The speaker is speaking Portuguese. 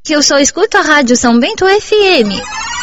Que eu só escuto a Rádio São Bento FM.